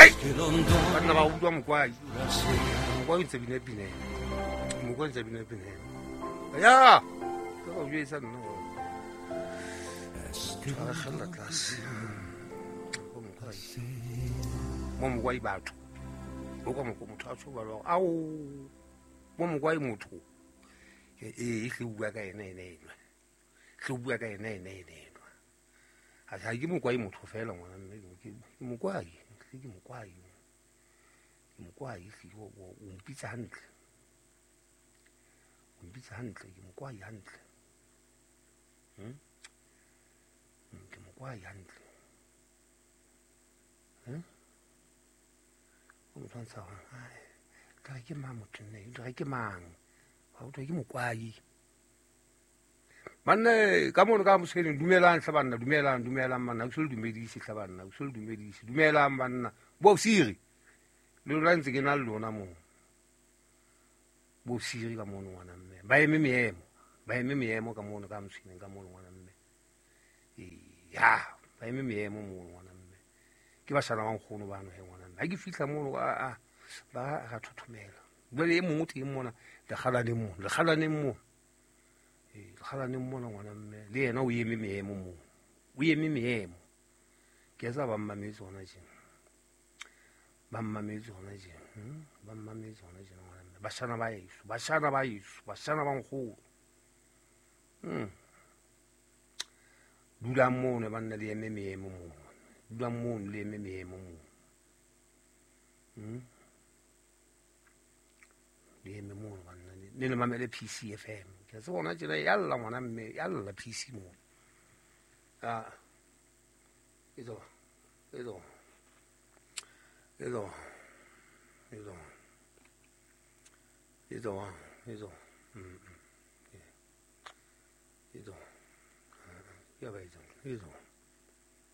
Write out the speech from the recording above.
banna ba utlwa mokwai mokwai ntse binepine mokwai ntse binepine ya ka go jesa nna ga khalla class mo mokwai batho o ka motho a tshoba lo au mo mokwai motho e hle bua ka ena hle bua ka ena a sa ke mokwai motho fela ngwana mme ke mokwai o mpitsa hantle ke mokwai hantle ke mokwai hantle o mo tshwantsa ka ke mang motho nne ke mang ga o ke mokwai manne ka mono ka mosheleng dumelang hle banna dumelang manna o se le dumedise hle banna o se le dumedise dumelang banna bo siri le lona ntse ke na le lona mo bo siri ka mono ngwana mme ba eme meemo ka mono ka mosheleng ka mono ngwana mme ya ba eme meemo mo ngwana mme ke ba sana bang khono bano he ngwana mme ha ke fihla mono ba ga thothomela bole e mongwe teng mona le kgalaneng mo mona ngwana mme le yena o eme meemo ke sa ba mmametse gona jeng ngwana mme bashana ba bang kholo dulang mono banna le eme meemo mo dulang mono le eme meemo mo le eme mono banna le mamele PCFM ke se bona tsela yalla ngwana mme yalla PC mo ezo ezo ya ba ezo